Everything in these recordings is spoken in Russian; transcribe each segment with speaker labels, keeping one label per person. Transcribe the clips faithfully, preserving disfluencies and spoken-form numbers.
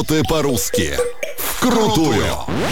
Speaker 1: Ты по-русски. Вкрутую.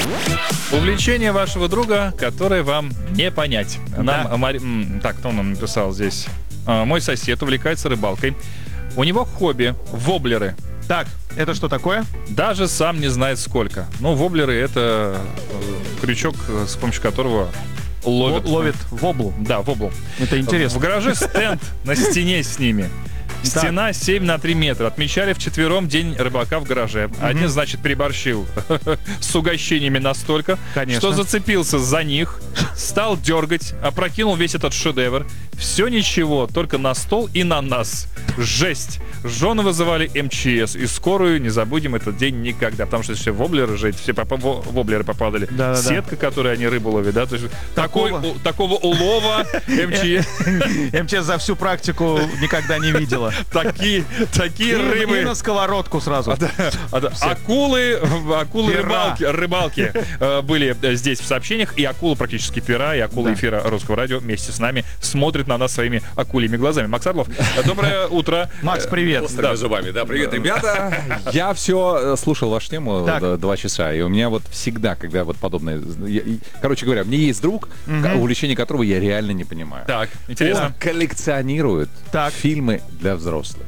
Speaker 2: Увлечение вашего друга, которое вам не понять. Нам,
Speaker 3: Да.
Speaker 2: Мари- м, Так, кто нам написал здесь? А, Мой сосед увлекается рыбалкой. У него хобби — воблеры.
Speaker 3: Так, это что такое?
Speaker 2: Даже сам не знает сколько. Ну, воблеры — это э, крючок, э, с помощью которого ловят.
Speaker 3: Л- Ловит воблу.
Speaker 2: Да, воблу.
Speaker 3: Это
Speaker 2: В
Speaker 3: интересно.
Speaker 2: гараже стенд на стене с ними. Стена семь на три метра. Отмечали вчетвером день рыбака в гараже. Один, значит, переборщил с угощениями настолько,
Speaker 3: Конечно.
Speaker 2: что зацепился за них, стал дергать, опрокинул весь этот шедевр. Все ничего, только на стол и на нас. Жесть. Жены вызывали эм че эс и скорую. Не забудем этот день никогда, потому что все воблеры же, все попа- во- воблеры попадали.
Speaker 3: Да-да-да.
Speaker 2: Сетка, которой они рыбу ловят, да, то есть такой,
Speaker 3: Такого-
Speaker 2: у- такого улова эм че эс.
Speaker 3: эм че эс за всю практику никогда не видела.
Speaker 2: Такие, такие
Speaker 3: И-
Speaker 2: рыбы.
Speaker 3: И на сковородку сразу.
Speaker 2: А, да, Акулы, акулы
Speaker 3: Пера.
Speaker 2: рыбалки, рыбалки э, были э, здесь в сообщениях, и акула практически пера, и акула
Speaker 3: Да.
Speaker 2: эфира Русского радио вместе с нами смотрит на нас своими акульими глазами. Макс Орлов, э, доброе утро.
Speaker 3: Макс, привет.
Speaker 4: Острыми зубами. Да, привет, ребята. Я все слушал вашу тему
Speaker 3: Так.
Speaker 4: д- два часа, и у меня вот всегда, когда вот подобное... я- и- Короче говоря, у меня есть друг, к- увлечение которого я реально не понимаю.
Speaker 2: Так, интересно.
Speaker 4: Он коллекционирует
Speaker 3: Так.
Speaker 4: фильмы для взрослых.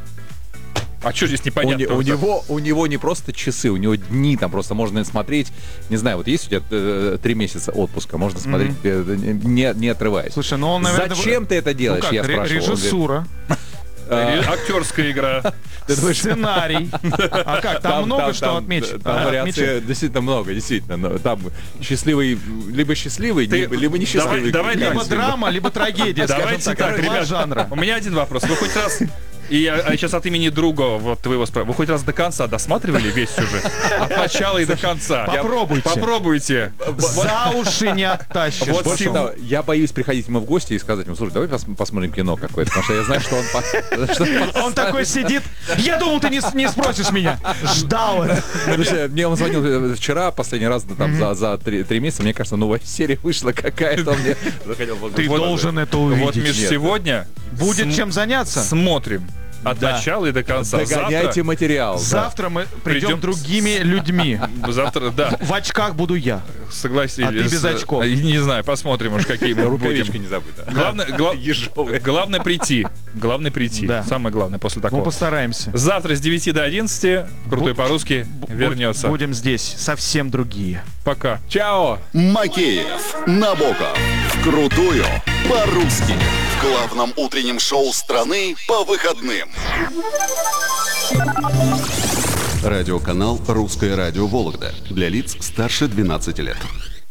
Speaker 2: А что здесь
Speaker 4: У,
Speaker 2: непонятно?
Speaker 4: не- у него, у него не просто часы, у него дни, там просто можно смотреть, не знаю, вот есть у тебя э, три месяца отпуска, можно смотреть, э, не, не отрываясь.
Speaker 3: Слушай, ну он, наверное...
Speaker 4: Зачем ты это
Speaker 3: ну
Speaker 4: делаешь,
Speaker 3: как,
Speaker 4: я
Speaker 3: ре-
Speaker 4: спрашивал. Он говорит,
Speaker 3: режиссура,
Speaker 2: Ре- Актерская игра.
Speaker 4: ты думаешь,
Speaker 3: сценарий. А как, там много что отмечено.
Speaker 4: Там вариаций действительно много, действительно. но Там счастливый, либо счастливый,
Speaker 2: Ты-
Speaker 4: либо, либо несчастливый.
Speaker 2: давай- давай
Speaker 3: Либо
Speaker 4: Фильм.
Speaker 3: драма, либо трагедия, скажем
Speaker 2: Давайте
Speaker 3: так.
Speaker 2: так,
Speaker 3: Два
Speaker 2: ребят,
Speaker 3: жанра.
Speaker 2: у меня один вопрос. Вы хоть раз... И я а сейчас от имени друга вот твоего спрашиваю. Вы хоть раз до конца досматривали весь сюжет? От начала и до конца. Я-
Speaker 3: Попробуйте.
Speaker 2: Попробуйте.
Speaker 3: За уши не оттащишь.
Speaker 2: Вот
Speaker 4: Больше
Speaker 2: сего.
Speaker 4: того, я боюсь приходить ему в гости и сказать ему: слушай, давай пос- посмотрим кино какое-то, потому что я знаю, что он... по- что он
Speaker 3: Он такой сидит. Я думал, ты не, с- не спросишь меня. Ждал это.
Speaker 4: Потому что мне он звонил э, вчера, последний раз, да, там, за, за три, три месяца. Мне кажется, новая серия вышла какая-то. Он мне захотел в
Speaker 3: Ты
Speaker 4: гости.
Speaker 3: должен это
Speaker 2: Вот,
Speaker 3: увидеть.
Speaker 2: Миш,
Speaker 4: Нет.
Speaker 2: сегодня
Speaker 3: Будет
Speaker 2: см-
Speaker 3: чем заняться.
Speaker 2: смотрим. От
Speaker 3: Да.
Speaker 2: начала и до конца.
Speaker 4: Догоняйте
Speaker 2: Завтра,
Speaker 4: материал. да.
Speaker 3: Завтра мы придем
Speaker 2: Придем
Speaker 3: другими людьми.
Speaker 2: завтра, да,
Speaker 3: В очках буду я.
Speaker 2: согласились.
Speaker 3: А ты без очков.
Speaker 2: Э, Не знаю, посмотрим уж, какие мы
Speaker 4: Рукавички
Speaker 2: будем.
Speaker 4: не забыть. да.
Speaker 2: Главное, гла-
Speaker 4: Ежовые.
Speaker 2: главное прийти. Главное прийти.
Speaker 3: Да.
Speaker 2: Самое главное после
Speaker 3: Мы
Speaker 2: такого.
Speaker 3: постараемся.
Speaker 2: Завтра с девяти до одиннадцати Крутой
Speaker 3: Бу-
Speaker 2: по-русски вернется.
Speaker 3: Будем здесь совсем другие.
Speaker 2: Пока.
Speaker 4: Чао!
Speaker 1: Макеев, Набоков. Вкрутую. По-русски. В главном утреннем шоу страны по выходным. Радиоканал «Русское радио Вологда». Для лиц старше двенадцати лет.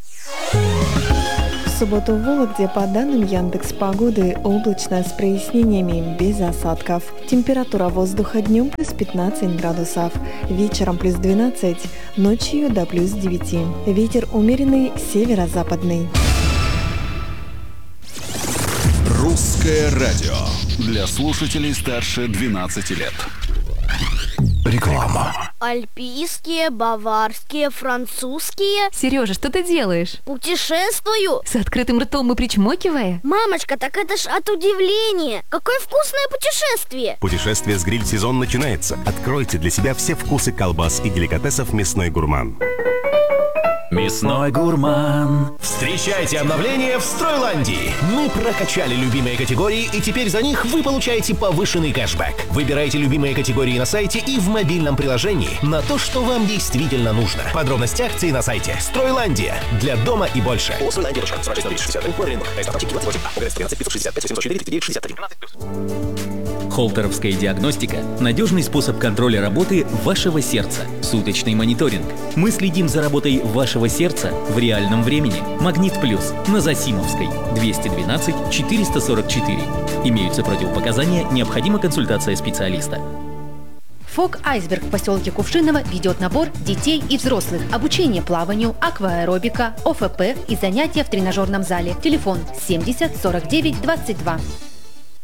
Speaker 5: В субботу в Вологде, по данным Яндекс.Погоды, облачно с прояснениями, без осадков. Температура воздуха днем плюс пятнадцать градусов, вечером плюс двенадцать, ночью до плюс девять. Ветер умеренный северо-западный.
Speaker 1: Русское радио. Для слушателей старше двенадцати лет. Реклама.
Speaker 6: Альпийские, баварские, французские.
Speaker 7: Сережа, что ты делаешь?
Speaker 6: Путешествую.
Speaker 7: С открытым ртом и причмокивая?
Speaker 6: Мамочка, так это ж от удивления. Какое вкусное путешествие.
Speaker 8: Путешествие с гриль-сезон начинается. Откройте для себя все вкусы колбас и деликатесов «Мясной гурман».
Speaker 9: Мясной гурман. Встречайте обновление в Стройландии. Мы прокачали любимые категории, и теперь за них вы получаете повышенный кэшбэк. Выбирайте любимые категории на сайте и в мобильном приложении на то, что вам действительно нужно. Подробности акций на сайте Стройландия. Для дома и больше. Холтеровская диагностика – надежный способ контроля работы вашего сердца. Суточный мониторинг. Мы следим за работой вашего сердца в реальном времени. Магнит Плюс на Засимовской. двести двенадцать четыреста сорок четыре. Имеются противопоказания, необходима консультация специалиста.
Speaker 7: Фок Айсберг в поселке Кувшиново ведет набор детей и взрослых. Обучение плаванию, акваэробика, о эф пэ и занятия в тренажерном зале. Телефон семьдесят сорок девять двадцать два.